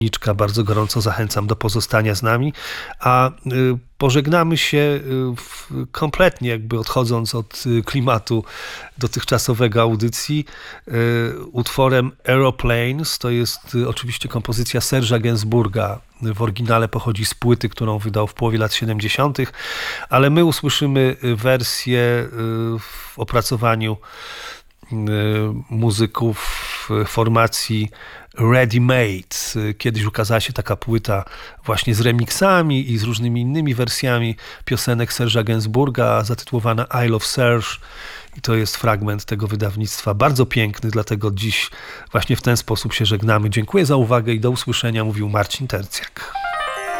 Bardzo gorąco zachęcam do pozostania z nami, a pożegnamy się kompletnie, jakby odchodząc od klimatu dotychczasowego audycji, utworem Aeroplanes. To jest oczywiście kompozycja Serge'a Gainsbourga. W oryginale pochodzi z płyty, którą wydał w połowie lat 70., ale my usłyszymy wersję w opracowaniu muzyków formacji Ready Made. Kiedyś ukazała się taka płyta właśnie z remixami i z różnymi innymi wersjami piosenek Serge'a Gainsbourga zatytułowana I Love Serge i to jest fragment tego wydawnictwa, bardzo piękny, dlatego dziś właśnie w ten sposób się żegnamy. Dziękuję za uwagę i do usłyszenia, mówił Marcin Tercjak.